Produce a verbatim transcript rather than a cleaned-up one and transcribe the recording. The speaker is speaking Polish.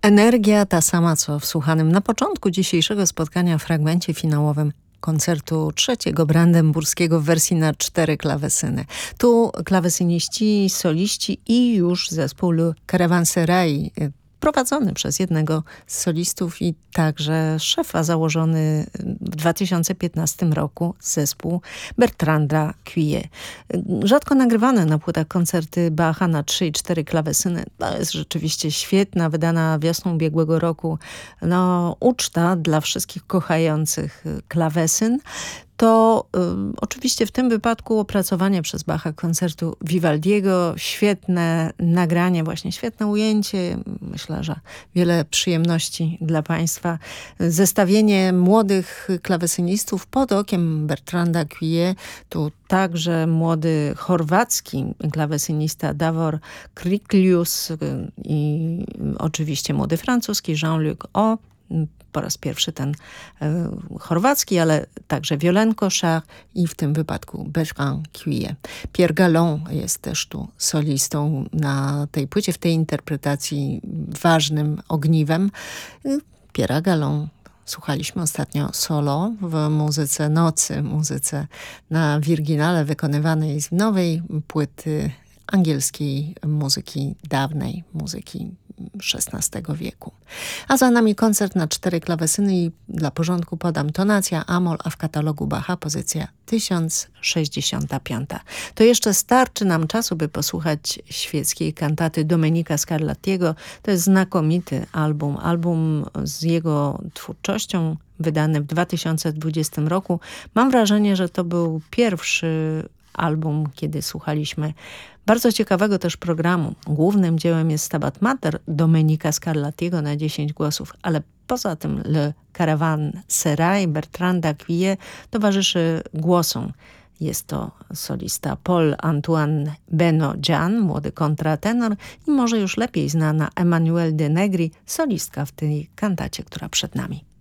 Energia ta sama, co w słuchanym na początku dzisiejszego spotkania fragmencie finałowym koncertu trzeciego brandenburskiego w wersji na cztery klawesyny. Tu klawesyniści, soliści i już zespół Le Caravanserai, prowadzony przez jednego z solistów i także szefa, założony w dwa tysiące piętnastym roku zespół Bertranda Kuillet. Rzadko nagrywane na płytach koncerty Bacha na trzy i cztery klawesyny. To jest rzeczywiście świetna, wydana wiosną ubiegłego roku, no, uczta dla wszystkich kochających klawesyn. To y, oczywiście w tym wypadku opracowanie przez Bacha koncertu Vivaldiego, świetne nagranie, właśnie świetne ujęcie, myślę, że wiele przyjemności dla Państwa. Zestawienie młodych klawesynistów pod okiem Bertranda Kuillet, tu także młody chorwacki klawesynista Davor Kriklius i oczywiście młody francuski Jean-Luc O. Po raz pierwszy ten e, chorwacki, ale także Violaine Cochard i w tym wypadku Bertrand Kuillet. Pierre Gallon jest też tu solistą na tej płycie, w tej interpretacji ważnym ogniwem. Pierre'a Gallon słuchaliśmy ostatnio solo w muzyce nocy, muzyce na wirginale wykonywanej z nowej płyty angielskiej muzyki dawnej, muzyki szesnastego wieku. A za nami koncert na cztery klawesyny i dla porządku podam tonacja A-moll, a w katalogu Bacha pozycja tysiąc sześćdziesiąta piąta. To jeszcze starczy nam czasu, by posłuchać świeckiej kantaty Domenica Scarlattiego. To jest znakomity album, album z jego twórczością wydany w dwa tysiące dwudziestym roku. Mam wrażenie, że to był pierwszy album, kiedy słuchaliśmy bardzo ciekawego też programu. Głównym dziełem jest Stabat Mater Domenica Scarlattiego na dziesięć głosów, ale poza tym Le Caravanserai Bertranda Kuillet towarzyszy głosom. Jest to solista Paul-Antoine Benoit-Jean, młody kontratenor i może już lepiej znana Emmanuelle de Negri, solistka w tej kantacie, która przed nami.